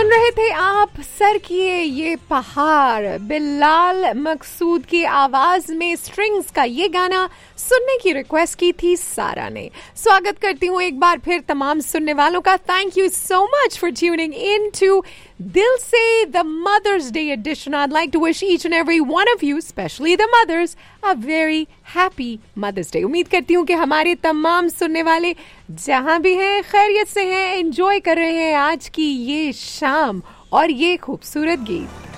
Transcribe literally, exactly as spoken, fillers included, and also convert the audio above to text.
सुन रहे थे आप सर किए ये पहाड़, बिलाल मकसूद की आवाज में स्ट्रिंग्स का ये गाना सुनने की रिक्वेस्ट की थी सारा ने। स्वागत करती हूँ एक बार फिर तमाम सुनने वालों का। Thank you so much for tuning in to दिल से the mother's day addition. I'd like to wish each and every one of you, especially the mothers, a very happy Mother's Day. उम्मीद करती हूँ कि हमारे तमाम सुनने वाले जहाँ भी हैं खैरियत से हैं, एंजॉय कर रहे हैं आज की ये शाम और ये खूबसूरत गीत।